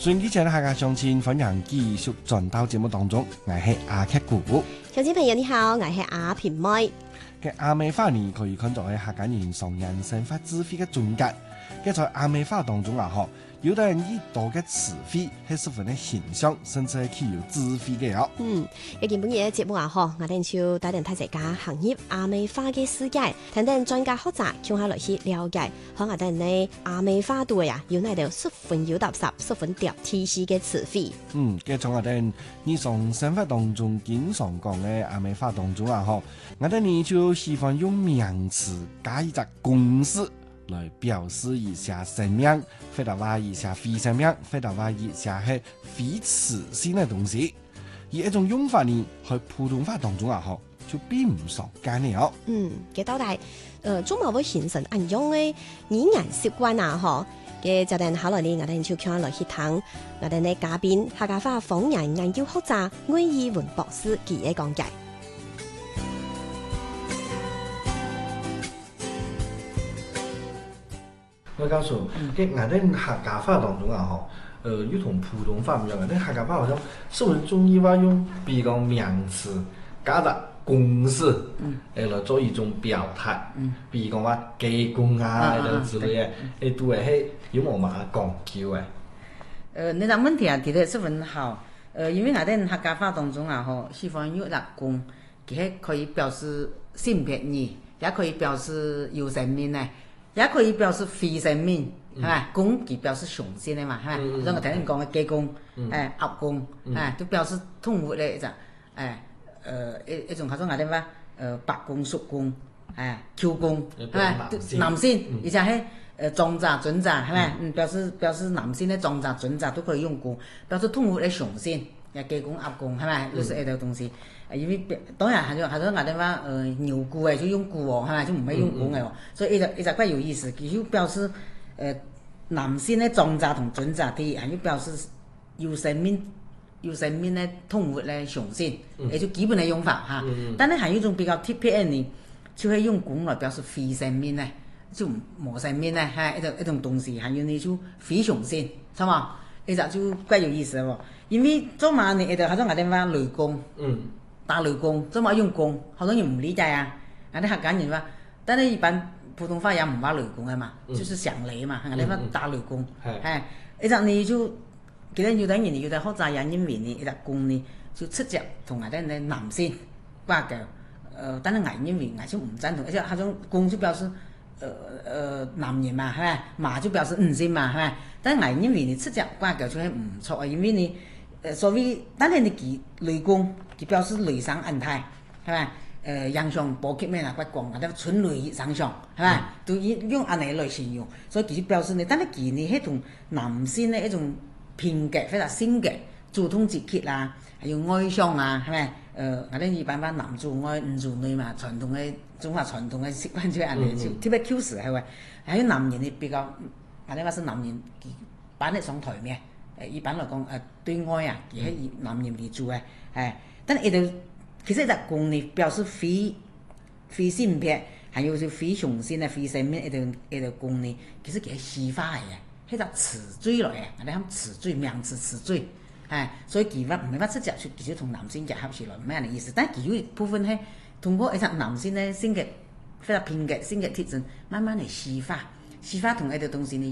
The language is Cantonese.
順其前客家鄉親歡迎繼續轉到節目當中，我係阿劇姑姑。 小姐朋友你好，我係阿平妹。 嘅阿美花呢可以看作係客家人上人生發智慧嘅總結。嘅在阿美花當中啊，有的人以多嘅詞彙係十分嘅形象，甚至係具有智慧嘅哦。 一件本嘢節目啊，我哋就帶領大家行入阿美花嘅世界，聽聽專家學者向下來去了解，可我哋呢阿美花度啊，有呢度十分有特色、十分貼地氣嘅詞彙。 嘅從我哋日常生活當中經常講嘅阿美花當中啊，我哋呢就喜歡用名詞加一隻公式來表示一下生命，或者話一下非生命，或者話一下係非詞性嘅東西。而一種用法呢，喺普通話當中啊，就並唔常見嘅哦。 嘅到底中國會形成按樣嘅語言習慣啊，嘅就等下來呢，我哋就看來去聽我哋嘅嘉賓客家話方言研究學者魏義文博士佢嘅講解。 我告訴你，我哋客家話當中啊，又同普通話唔一樣。我哋客家話好像是會中意話用比較名詞加入公式，來做一種表態。比如講話雞公啊，之類嘅，都係有冇乜講究嘅。 你個問題啊提得十分好。因為我哋客家話當中啊，喜歡用入公，佢係可以表示性別義，也可以表示有生命嘅。也可以表示非生命，係咪？公佢表示雄性嘅嘛，係咪？所以我頭先講嘅雞公，鴨公，都表示動物嘅一種，一種好似我哋話，白公、叔公，丘公，係咪？男性，而且係壯雜、準雜，係咪？表示男性嘅壯雜、準雜都可以用公，表示動物嘅雄性，雞公、鴨公，係咪？都是一條東西。因為當然還有我哋話牛姑就用姑係咪？就唔係用公嘅所以一直怪有意思，佢就表示男性嘅壯雜同準雜啲，還有表示有生命嘅動物嘅雄性，就基本嘅用法嚇。但係還有一種比較特別嘅呢，就係用公來表示非生命咧，就冇生命咧，係一種東西，還有呢就非雄性，係嘛？一直就怪有意思喎，因為做嘛呢？好像我哋話雷公。打雷公，做乜用公？好多人唔理解啊！我哋客家人話，但係一般普通話也唔話雷公嘅嘛，就是響雷嘛。我哋話打雷公，一陣你就記得有啲人有啲學者人認為呢，一隻公呢就直接同我哋男性掛鈎。但係我認為我就唔贊同，而且嗰種公就表示男人嘛，係咪？馬就表示女性嘛，係咪？但係我認為你直接掛鈎就係唔錯啊，因為你。所謂，但係你記雷公，佢表示雷生安泰，係咪？陽上波及咩啊？骨光，或者春雷上上，係咪？都用安尼來形容，所以佢表示呢，但係佢呢係同男性嘅一種品格或者性格，主動積極啊，還有外向啊，係咪？我哋一般話男主外女主內嘛，傳統嘅中華傳統嘅習慣就係安尼，就特別 Q 時係咪？還有男人呢比較，我哋話是男人，佢擺得上台面。一般來講，對外啊，佢係以男人為主嘅，但係其實就公呢表示非性別，還有就非雄性嘅非生命一條公呢，其實佢係西化嘅，係個詞綴來嘅，我哋講詞綴名詞詞綴，所以佢話唔係話直接去其實同男性結合起來，唔係咁嘅意思，但係佢有一部分係通過一隻男性嘅性格或者品格性格特徵，慢慢嚟西化同一條東西呢